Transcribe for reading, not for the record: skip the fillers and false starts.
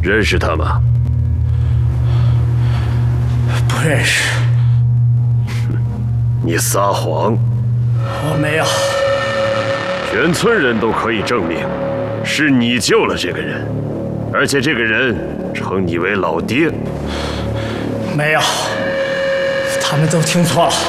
认识他吗？ 不认识。 你撒谎！ 我没有。 全村人都可以证明，是你救了这个人，而且这个人称你为老爹。 没有，他们都听错了。